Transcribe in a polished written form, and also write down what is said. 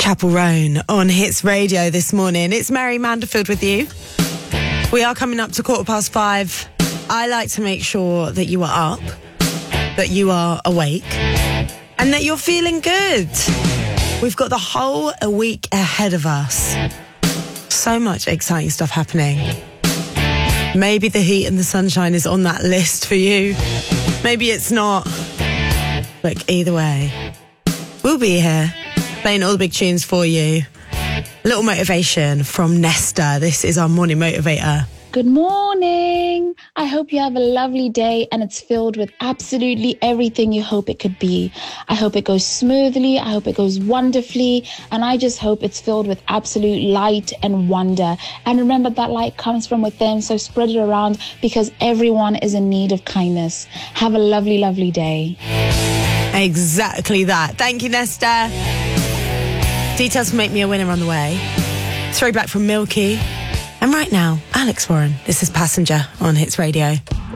Chapel Roan on Hits Radio this morning. It's Mary Manderfield with you. We are coming up to 5:15. I like to make sure that you are up, that you are awake, and that you're feeling good. We've got the whole week ahead of us. So much exciting stuff happening. Maybe the heat and the sunshine is on that list for you. Maybe it's not. Look, either way, we'll be here playing all the big tunes for you. A little motivation from Nesta. This is our morning motivator. Good morning. I hope you have a lovely day and it's filled with absolutely everything you hope it could be. I hope it goes smoothly. I hope it goes wonderfully. And I just hope it's filled with absolute light and wonder. And remember that light comes from within, so spread it around because everyone is in need of kindness. Have a lovely, lovely day. Exactly that. Thank you, Nesta. Details to make me a winner on the way. Throwback from Milky. And right now, Alex Warren. This is Passenger on Hits Radio.